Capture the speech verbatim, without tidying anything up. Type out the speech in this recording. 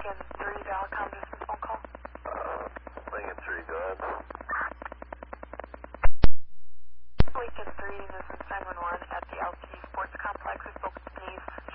Lincoln three, Valcom, just a phone call. Uh, Lincoln three, go ahead. Lincoln three, this is nine one one at the L T Sports Complex. We spoke with Denise